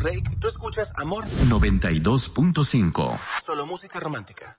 Rey, tú escuchas Amor 92.5. Solo música romántica.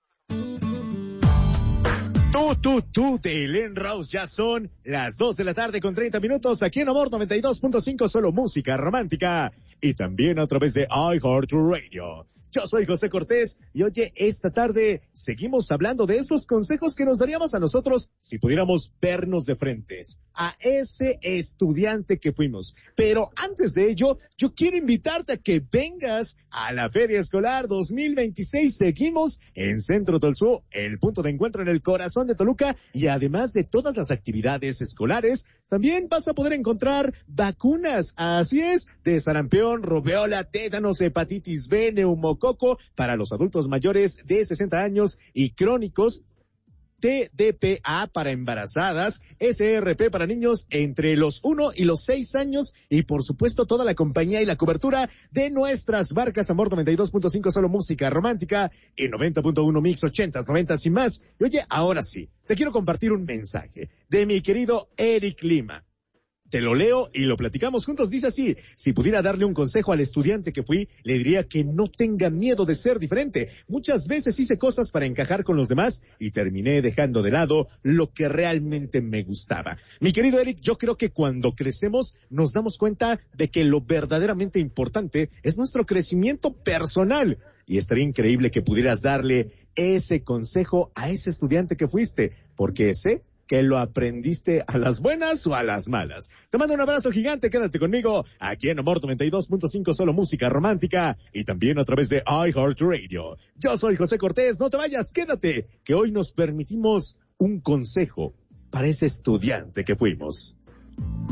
Tú de Elen Rose, ya son las 2 de la tarde con 30 minutos aquí en Amor 92.5, solo música romántica y también a través de iHeartRadio. Yo soy José Cortés y oye, esta tarde seguimos hablando de esos consejos que nos daríamos a nosotros si pudiéramos vernos de frente a ese estudiante que fuimos. Pero antes de ello, yo quiero invitarte a que vengas a la Feria Escolar 2026. Seguimos en Centro Tolsú, el punto de encuentro en el corazón de Toluca, y además de todas las actividades escolares, también vas a poder encontrar vacunas, así es, de sarampión, rubéola, tétanos, hepatitis B, neumococo para los adultos mayores de 60 años y crónicos, TDPA para embarazadas, SRP para niños entre los 1 y los 6 años y por supuesto toda la compañía y la cobertura de nuestras marcas Amor 92.5 solo música romántica y 90.1 mix 80s, 90s y más. Y oye, ahora sí, te quiero compartir un mensaje de mi querido Eric Lima. Te lo leo y lo platicamos juntos. Dice así: si pudiera darle un consejo al estudiante que fui, le diría que no tenga miedo de ser diferente. Muchas veces hice cosas para encajar con los demás y terminé dejando de lado lo que realmente me gustaba. Mi querido Eric, yo creo que cuando crecemos nos damos cuenta de que lo verdaderamente importante es nuestro crecimiento personal. Y estaría increíble que pudieras darle ese consejo a ese estudiante que fuiste, porque sé que lo aprendiste a las buenas o a las malas. Te mando un abrazo gigante, quédate conmigo aquí en Amor 92.5 solo música romántica y también a través de iHeartRadio. Yo soy José Cortés, no te vayas, quédate, que hoy nos permitimos un consejo para ese estudiante que fuimos.